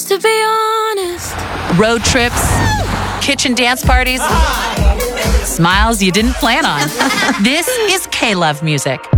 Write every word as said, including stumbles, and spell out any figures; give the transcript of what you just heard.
Just to be honest. Road trips, kitchen dance parties, smiles you didn't plan on. This is K-Love music.